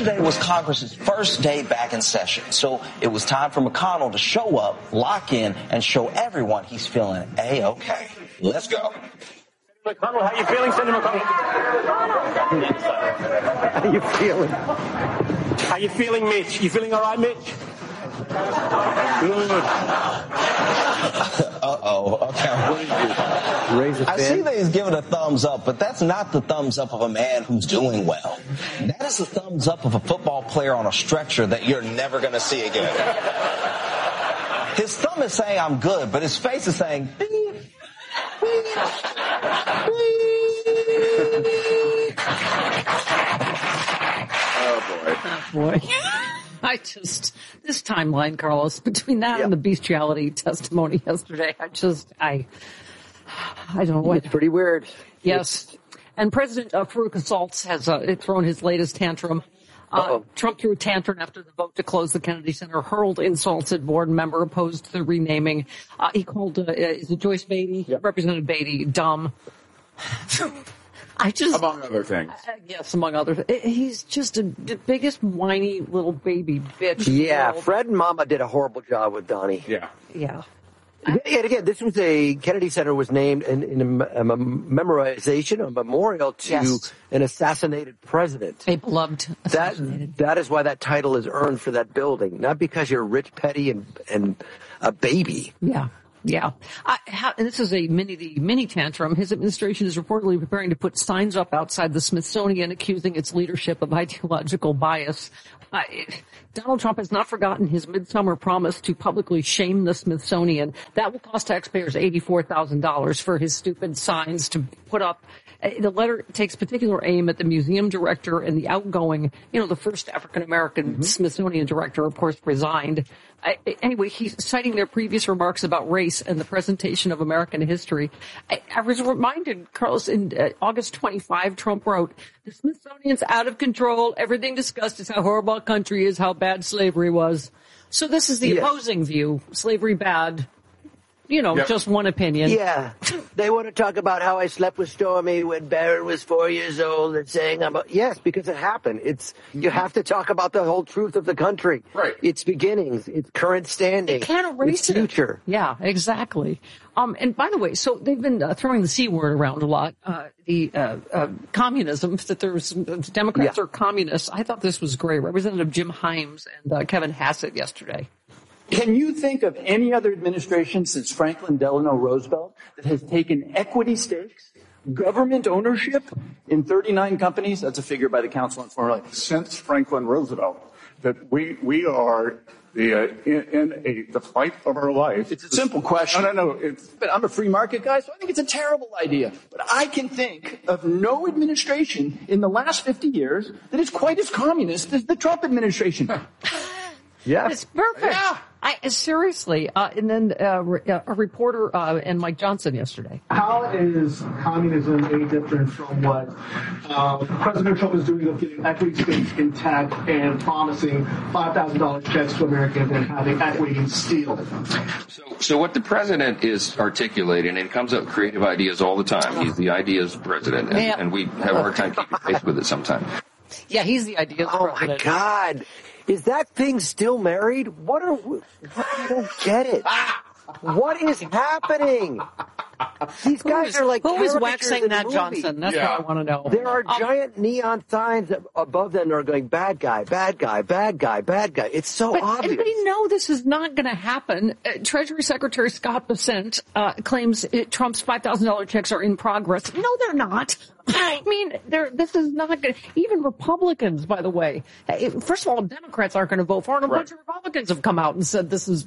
Yesterday was Congress's first day back in session, so it was time for McConnell to show up, lock in, and show everyone he's feeling A-okay. Let's go. McConnell, how you feeling, Senator McConnell? How you feeling? How you feeling, Mitch? You feeling all right, Mitch? Good. Uh-oh. Okay. I see that he's giving a thumbs up, but that's not the thumbs up of a man who's doing well. That is the thumbs up of a football player on a stretcher that you're never going to see again. His thumb is saying, I'm good, but his face is saying, beep, beep, beep. Oh, boy. This timeline, Carlos, between that and the bestiality testimony yesterday, I don't know what. It's pretty weird. Yes. And President Farouk Assaults has thrown his latest tantrum. Trump threw a tantrum after the vote to close the Kennedy Center, hurled insults at board member opposed to the renaming. He called, is it Joyce Beatty? Yep. Representative Beatty, dumb. Among other things. Yes, among other things. He's just the biggest whiny little baby bitch. Yeah, Fred and Mama did a horrible job with Donnie. Yeah. Yeah. And again, this was Kennedy Center was named in a memorization, a memorial to an assassinated president. A beloved assassinated. That is why that title is earned for that building, not because you're rich, petty, and a baby. Yeah. Yeah. And this is a mini tantrum. His administration is reportedly preparing to put signs up outside the Smithsonian accusing its leadership of ideological bias. Donald Trump has not forgotten his midsummer promise to publicly shame the Smithsonian. That will cost taxpayers $84,000 for his stupid signs to put up. The letter takes particular aim at the museum director and the outgoing, the first African-American Smithsonian director, of course, resigned. Anyway, he's citing their previous remarks about race and the presentation of American history. I was reminded, Carlos, in August 25, Trump wrote, the Smithsonian's out of control. Everything discussed is how horrible our country is, how bad slavery was. So this is the opposing view. Slavery bad. Just one opinion. Yeah. They want to talk about how I slept with Stormy when Barron was 4 years old and saying yes, because it happened. You have to talk about the whole truth of the country. Right. Its beginnings, its current standing. You can't erase its future. Yeah, exactly. And by the way, so they've been throwing the C word around a lot. Communism, that there's Democrats are communists. I thought this was great. Representative Jim Himes and Kevin Hassett yesterday. Can you think of any other administration since Franklin Delano Roosevelt that has taken equity stakes, government ownership in 39 companies? That's a figure by the Council on Foreign Relations. Since Franklin Roosevelt, that we are in the fight of our life. It's a simple question. No. But I'm a free market guy, so I think it's a terrible idea. But I can think of no administration in the last 50 years that is quite as communist as the Trump administration. Yeah. It's perfect. Yeah. Seriously. And then a reporter and Mike Johnson yesterday. How is communism any different from what President Trump is doing of getting equity stakes intact and promising $5,000 checks to Americans and having equity steal? So what the president is articulating, and comes up with creative ideas all the time. He's the ideas president, and we have a hard time keeping pace with it sometimes. Yeah, he's the ideas president. Oh, my God. Is that thing still married? I don't get it. What is happening? These guys are like who is waxing that Johnson? That's what I want to know. There are giant neon signs above them that are going, bad guy, bad guy, bad guy, bad guy. It's so obvious. And we know this is not going to happen. Treasury Secretary Scott Bessent claims Trump's $5,000 checks are in progress. No, they're not. I mean, this is not going to, even Republicans, by the way. First of all, Democrats aren't going to vote for it. A bunch of Republicans have come out and said this is,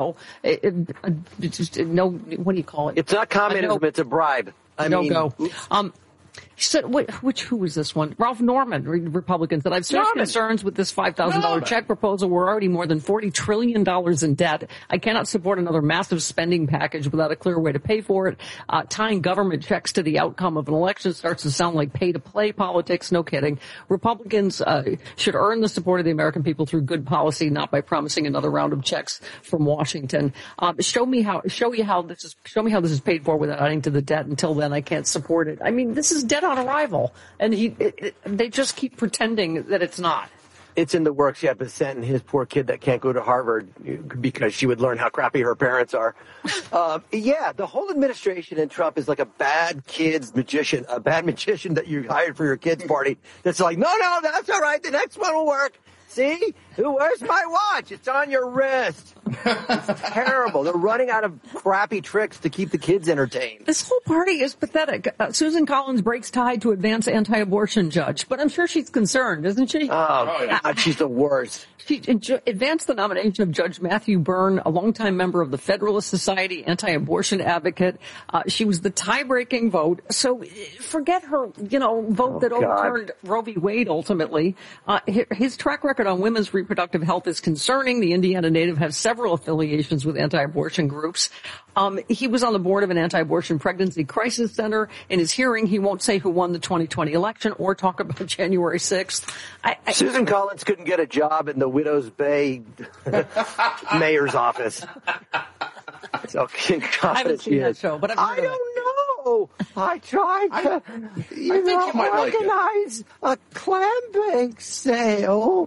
just no, what do you call it? It's not communism, it's a bribe. Go. He said, who was this one? Ralph Norman, Republican, said, I have serious concerns with this $5,000 check proposal. We're already more than $40 trillion in debt. I cannot support another massive spending package without a clear way to pay for it. Tying government checks to the outcome of an election starts to sound like pay-to-play politics. No kidding. Republicans should earn the support of the American people through good policy, not by promising another round of checks from Washington. Show me how this is paid for without adding to the debt. Until then, I can't support it. I mean, this is debt on arrival, and they just keep pretending that it's not. It's in the works yet, but Sent and his poor kid that can't go to Harvard because she would learn how crappy her parents are. The whole administration in Trump is like a bad magician that you hired for your kid's party. That's like, no, that's all right. The next one will work. See? Where's my watch? It's on your wrist. It's terrible. They're running out of crappy tricks to keep the kids entertained. This whole party is pathetic. Susan Collins breaks tie to advance anti-abortion judge, but I'm sure she's concerned, isn't she? Oh, God, she's the worst. She advanced the nomination of Judge Matthew Byrne, a longtime member of the Federalist Society, anti-abortion advocate. She was the tie-breaking vote. So forget her, vote that overturned Roe v. Wade ultimately. His track record on women's reproductive health is concerning. The Indiana native has several affiliations with anti-abortion groups. He was on the board of an anti-abortion pregnancy crisis center. In his hearing, he won't say who won the 2020 election or talk about January 6th. Susan Collins couldn't get a job in the Widows Bay mayor's office. So I haven't seen that show, but I don't know. I tried to, organize a clam bake sale.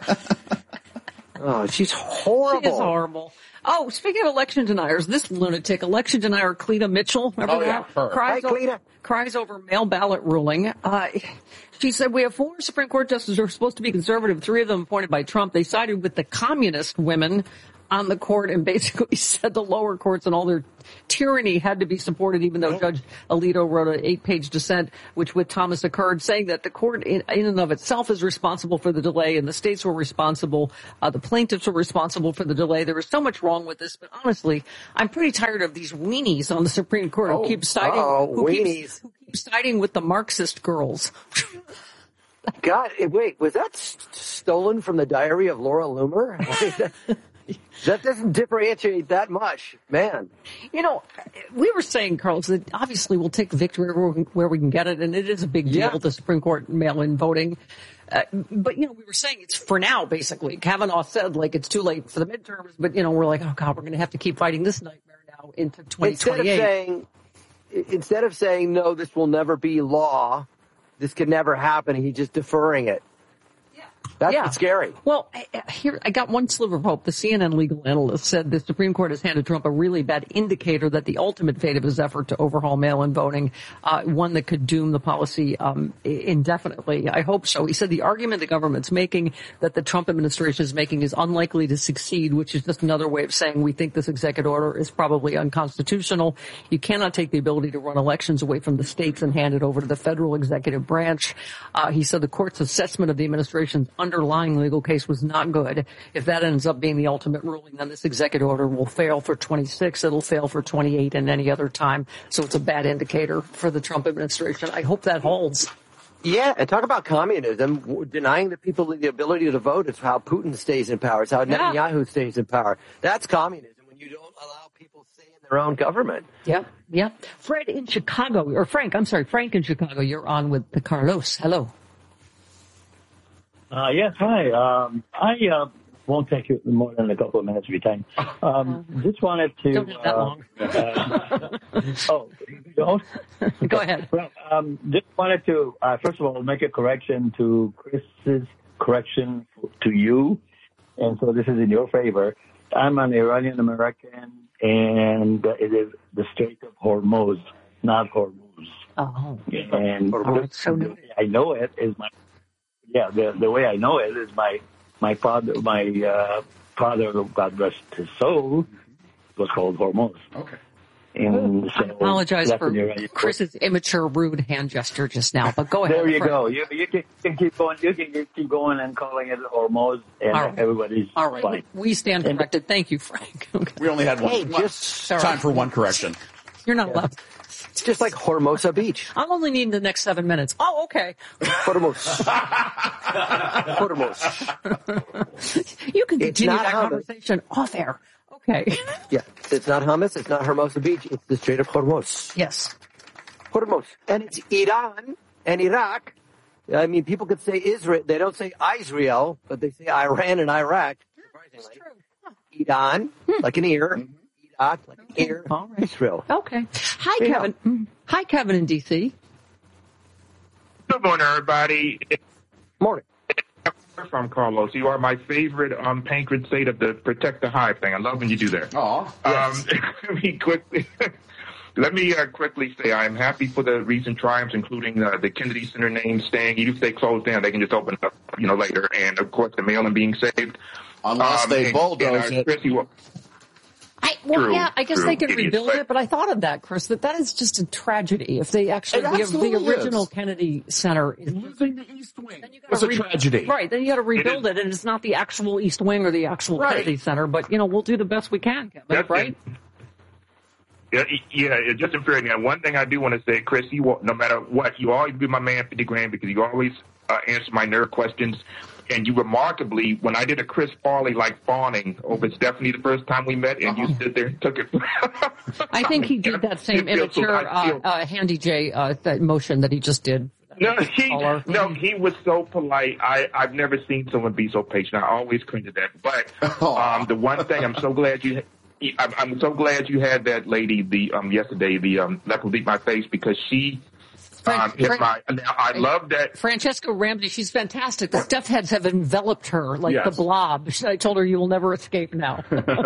Oh, she's horrible. She is horrible. Oh, speaking of election deniers, this lunatic, election denier Cleta Mitchell, remember that? Cleta. Cries over mail ballot ruling. She said, we have 4 Supreme Court justices who are supposed to be conservative, 3 of them appointed by Trump. They sided with the communist women on the court and basically said the lower courts and all their tyranny had to be supported, even though Judge Alito wrote an 8-page dissent, which with Thomas occurred, saying that the court in and of itself is responsible for the delay and the states were responsible, the plaintiffs were responsible for the delay. There was so much wrong with this, but honestly, I'm pretty tired of these weenies on the Supreme Court who keep siding with the Marxist girls. God, wait, was that stolen from the Diary of Laura Loomer? That doesn't differentiate that much, man. We were saying, Carlos, that obviously we'll take victory where we can get it, and it is a big deal, the Supreme Court mail-in voting. But, we were saying it's for now, basically. Kavanaugh said, it's too late for the midterms, but, we're like, oh, God, we're going to have to keep fighting this nightmare now into 2028. Instead of saying, no, this will never be law, this could never happen, he's just deferring it. That's scary. Well, here, I got one sliver of hope. The CNN legal analyst said the Supreme Court has handed Trump a really bad indicator that the ultimate fate of his effort to overhaul mail-in voting, one that could doom the policy indefinitely. I hope so. He said the argument the government's making, that the Trump administration is making, is unlikely to succeed, which is just another way of saying we think this executive order is probably unconstitutional. You cannot take the ability to run elections away from the states and hand it over to the federal executive branch. He said the court's assessment of the administration's underlying legal case was not good. If that ends up being the ultimate ruling, then this executive order will fail for 26. It'll fail for 28 and any other time. So it's a bad indicator for the Trump administration. I hope that holds. Yeah, and talk about communism. Denying the people the ability to vote is how Putin stays in power. It's how Netanyahu stays in power. That's communism, when you don't allow people to stay in their own government. Yeah. Frank in Chicago, you're on with the Carlos. Hello. Yes, hi. I won't take you more than a couple of minutes of your time. Just wanted to... Don't have that long. You don't? Go ahead. Well, just wanted to, first of all, make a correction to Chris's correction to you. And so this is in your favor. I'm an Iranian American, and it is the Strait of Hormuz, not Hormuz. Oh. And so the way I know it is the way I know it is my father, God rest his soul, was called Hormuz. Okay. And so I apologize for Chris's immature, rude hand gesture just now, but go ahead. There you go. You can keep going. You can keep going and calling it Hormuz, and everybody's fine. We stand corrected. Thank you, Frank. Okay. We only had time for one correction. You're not allowed. It's just like Hermosa Beach. I'll only need the next 7 minutes. Oh, okay. Hormuz. You can continue that conversation off air. Okay. Yeah, it's not hummus, it's not Hermosa Beach, it's the Strait of Hormuz. Yes. Hormuz. And it's Iran and Iraq. I mean, people could say Israel. They don't say Israel, but they say Iran and Iraq. That's true. Iran, like an ear. Iraq, like an ear. All right. Israel. Okay. Hi, Kevin. Hi, Kevin in D.C. Good morning, everybody. Morning. from, Carlos. You are my favorite patron saint of the Protect the Hive thing. I love when you do that. Yes. Let me quickly say I am happy for the recent triumphs, including the Kennedy Center name staying. Even if they close down, they can just open up, later. And, of course, the mail-in being saved. Unless they bulldoze it. Chris, I guess they can rebuild it, but I thought of that, Chris, that is just a tragedy. If they actually, the original Kennedy Center is losing the East Wing. It's a tragedy. Right, then you got to rebuild it, and it's not the actual East Wing or the actual Kennedy Center, but, we'll do the best we can, Kevin, right? Yeah, just in fairness, one thing I do want to say, Chris, no matter what, you always be my man, 50 grand, because you always answer my nerd questions. And you remarkably, when I did a Chris Farley fawning over Stephanie the first time we met, and you stood there and took it. I think he did that same immature Handy J that motion that he just did. No, he was so polite. I've never seen someone be so patient. I always cringe at that. But the one thing I'm so glad you had that lady yesterday, Leopard Beat My Face, because she I love that. Francesca Ramsey, she's fantastic. The Steph heads have enveloped her like the blob. I told her you will never escape now.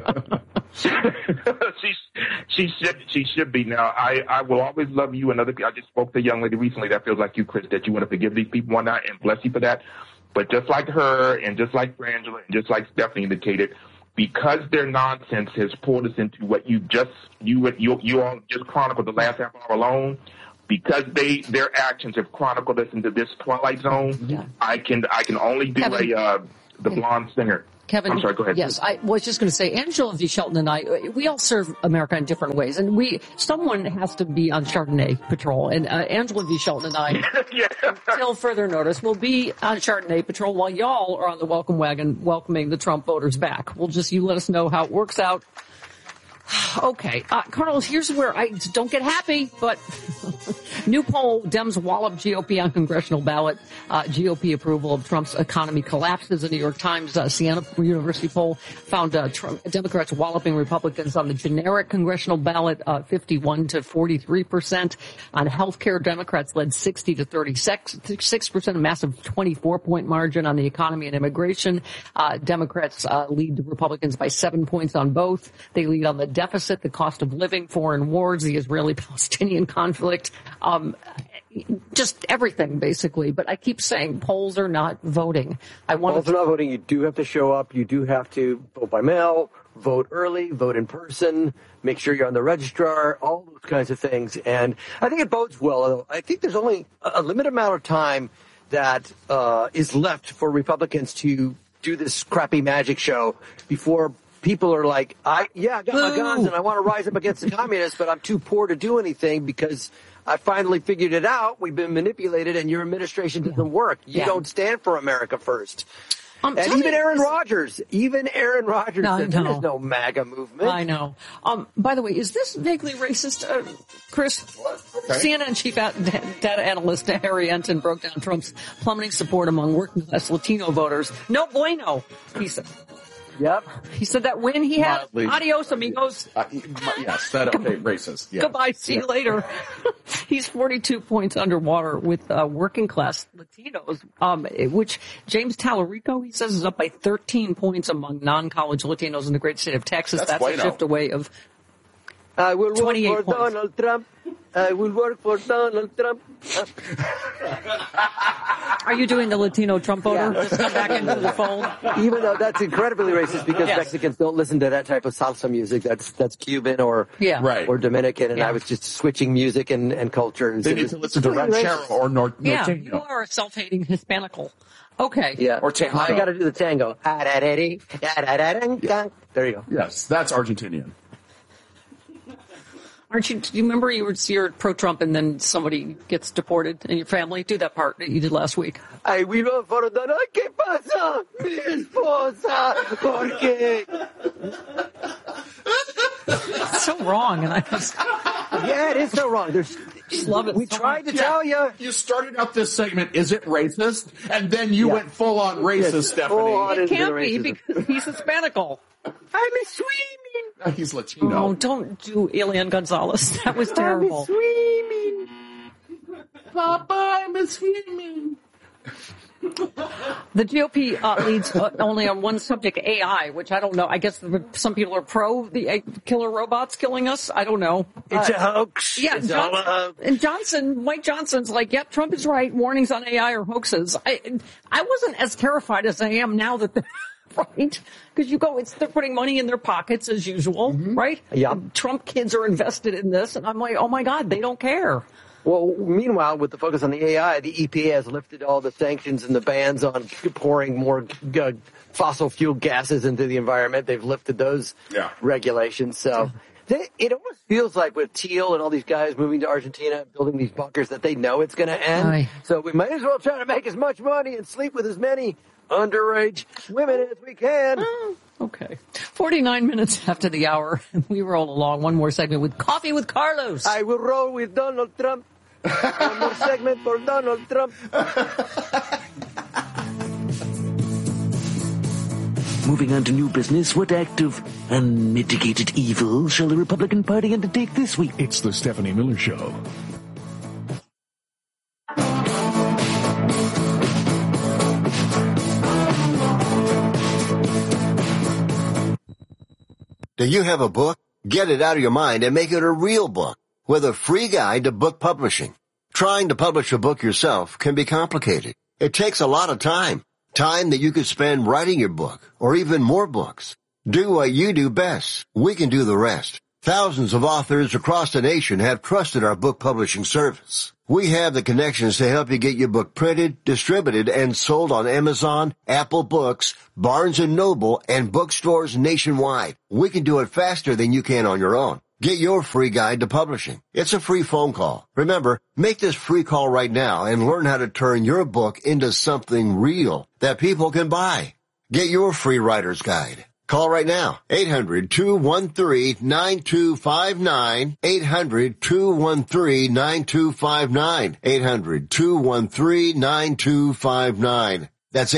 She should be now. I will always love you and other people. I just spoke to a young lady recently that feels like you, Chris, that you want to forgive these people one night, and bless you for that. But just like her and just like Frangela and just like Stephanie indicated, because their nonsense has pulled us into what you all just chronicled the last half hour alone. Because their actions have chronicled us into this twilight zone, I can only do the blonde singer. Kevin, I'm sorry, go ahead. Yes, I was just going to say, Angela V. Shelton and I, we all serve America in different ways, and someone has to be on Chardonnay patrol, and Angela V. Shelton and I, until further notice, will be on Chardonnay patrol while y'all are on the welcome wagon welcoming the Trump voters back. You let us know how it works out. Okay, Carlos, here's where I don't get happy, but new poll, Dems wallop GOP on congressional ballot. GOP approval of Trump's economy collapses. The New York Times Siena University poll found Democrats walloping Republicans on the generic congressional ballot, 51 to 43%. On healthcare, Democrats led 60 to 36%, a massive 24-point margin. On the economy and immigration, Democrats lead the Republicans by 7 points on both. They lead on the deficit, the cost of living, foreign wars, the Israeli-Palestinian conflict, just everything, basically. But I keep saying polls are not voting. Polls are not voting. You do have to show up. You do have to vote by mail, vote early, vote in person, make sure you're on the registrar, all those kinds of things. And I think it bodes well. I think there's only a limited amount of time that is left for Republicans to do this crappy magic show before people are like, I got my guns and I want to rise up against the communists, but I'm too poor to do anything because I finally figured it out. We've been manipulated and your administration doesn't work. You don't stand for America first. And even Aaron Rodgers said there's no MAGA movement. I know. By the way, is this vaguely racist, Chris? Okay. CNN chief data analyst Harry Enton broke down Trump's plummeting support among working-class Latino voters. No bueno, he said. Yep. He said that when he had adios, amigos. Yes, that racist. Yeah. Goodbye, see you later. He's 42 points underwater with working class Latinos, which James Tallarico, he says, is up by 13 points among non-college Latinos in the great state of Texas. That's a shift away of I will 28 work for points. Donald Trump. I will work for Donald Trump. Are you doing the Latino Trump voter? Just come back into the fold? Even though that's incredibly racist because Mexicans don't listen to that type of salsa music. That's Cuban or Dominican. And I was just switching music and cultures. They need to listen to ranchero or norteño. Yeah, you are a self-hating Hispanical. Okay. Yeah. Or Tejano. I got to do the tango. There you go. Yes, that's Argentinian. Do you remember you were pro-Trump and then somebody gets deported in your family? Do that part that you did last week. I will vote for Donald. ¿Qué pasa? Mi esposa. ¿Por qué? It's so wrong. And yeah, it is so wrong. Just love it. We tried to tell you. You started out this segment, is it racist? And then you went full on racist, Stephanie. It can't be because he's Hispanical. I'm swimming. He's Latino. Oh, don't do Elian Gonzalez. That was terrible. I'm swimming. Papa, I'm swimming. The GOP leads only on one subject, AI, which I don't know. I guess some people are pro the killer robots killing us. I don't know. It's a hoax. Yeah, it's all a hoax. And Mike Johnson's like, yep, Trump is right. Warnings on AI are hoaxes. I wasn't as terrified as I am now that right? Because they're putting money in their pockets as usual, right? Yeah. Trump kids are invested in this, and I'm like, oh my God, they don't care. Well, meanwhile, with the focus on the AI, the EPA has lifted all the sanctions and the bans on pouring more fossil fuel gases into the environment. They've lifted those regulations. So it almost feels like with Thiel and all these guys moving to Argentina and building these bunkers that they know it's going to end. Aye. So we might as well try to make as much money and sleep with as many underage women as we can. Okay. 49 minutes after the hour, we roll along. One more segment with Coffee with Carlos. I will roll with Donald Trump. One more segment for Donald Trump. Moving on to new business, what act of unmitigated evil shall the Republican Party undertake this week? It's the Stephanie Miller Show. Do you have a book? Get it out of your mind and make it a real book with a free guide to book publishing. Trying to publish a book yourself can be complicated. It takes a lot of time that you could spend writing your book or even more books. Do what you do best. We can do the rest. Thousands of authors across the nation have trusted our book publishing service. We have the connections to help you get your book printed, distributed, and sold on Amazon, Apple Books, Barnes & Noble, and bookstores nationwide. We can do it faster than you can on your own. Get your free guide to publishing. It's a free phone call. Remember, make this free call right now and learn how to turn your book into something real that people can buy. Get your free writer's guide. Call right now, 800-213-9259, 800-213-9259, 800-213-9259. That's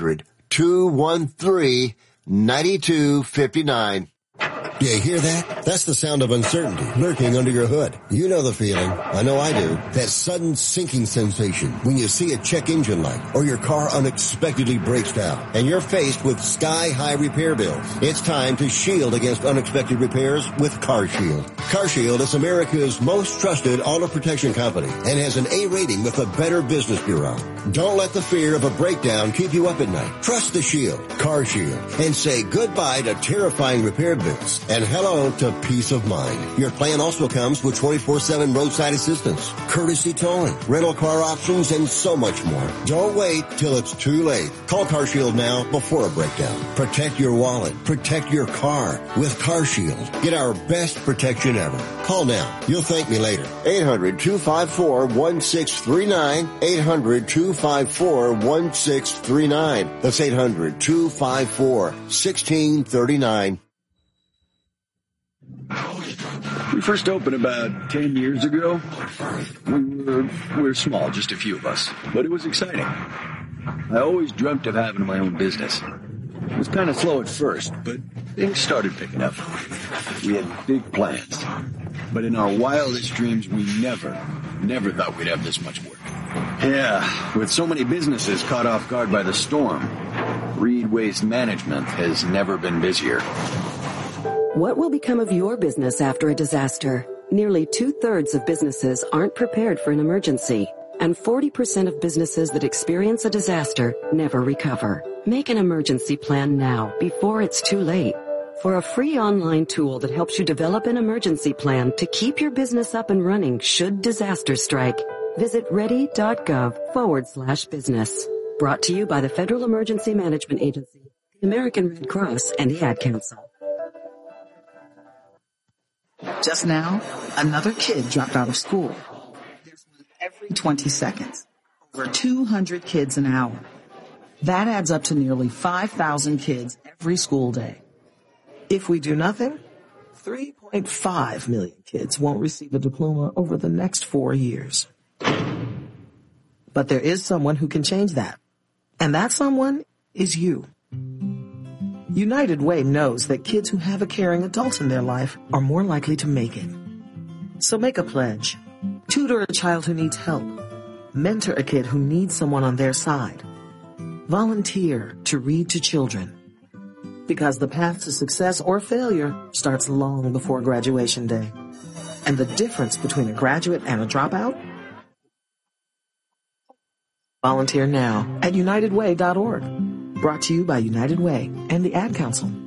800-213-9259. Do you hear that? That's the sound of uncertainty lurking under your hood. You know the feeling. I know I do. That sudden sinking sensation when you see a check engine light or your car unexpectedly breaks down and you're faced with sky-high repair bills. It's time to shield against unexpected repairs with CarShield. CarShield is America's most trusted auto protection company and has an A rating with the Better Business Bureau. Don't let the fear of a breakdown keep you up at night. Trust the Shield, CarShield, and say goodbye to terrifying repair bills and hello to peace of mind. Your plan also comes with 24/7 roadside assistance, courtesy towing, rental car options, and so much more. Don't wait till it's too late. Call CarShield now before a breakdown. Protect your wallet. Protect your car with CarShield. Get our best protection ever. Call now. You'll thank me later. 800-254-1639. 800-254-1639. That's 800-254-1639. We first opened about 10 years ago. We were small, just a few of us, but it was exciting. I always dreamt of having my own business. It was kind of slow at first, but things started picking up. We had big plans, but in our wildest dreams, we never thought we'd have this much work. Yeah, with so many businesses caught off guard by the storm, Reed Waste Management has never been busier. What will become of your business after a disaster? Nearly 2/3 of businesses aren't prepared for an emergency, and 40% of businesses that experience a disaster never recover. Make an emergency plan now, before it's too late. For a free online tool that helps you develop an emergency plan to keep your business up and running should disaster strike, visit ready.gov/business. Brought to you by the Federal Emergency Management Agency, the American Red Cross, and the Ad Council. Just now, another kid dropped out of school. There's one every 20 seconds. Over 200 kids an hour. That adds up to nearly 5,000 kids every school day. If we do nothing, 3.5 million kids won't receive a diploma over the next 4 years. But there is someone who can change that. And that someone is you. United Way knows that kids who have a caring adult in their life are more likely to make it. So make a pledge. Tutor a child who needs help. Mentor a kid who needs someone on their side. Volunteer to read to children. Because the path to success or failure starts long before graduation day. And the difference between a graduate and a dropout? Volunteer now at UnitedWay.org. Brought to you by United Way and the Ad Council.